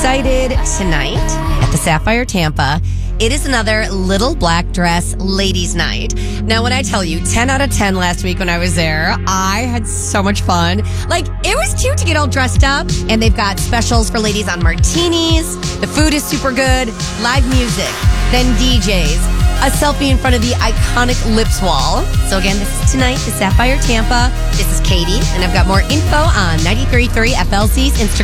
excited tonight at the Sapphire Tampa. It is another little black dress ladies' night. Now, when I tell you 10 out of 10 last week when I was there, I had so much fun. Like, it was cute to get all dressed up. And they've got specials for ladies on martinis. The food is super good. Live music. Then DJs. A selfie in front of the iconic Lips wall. So again, this is tonight, the Sapphire Tampa. This is Katie, and I've got more info on 93.3 FLC's Instagram.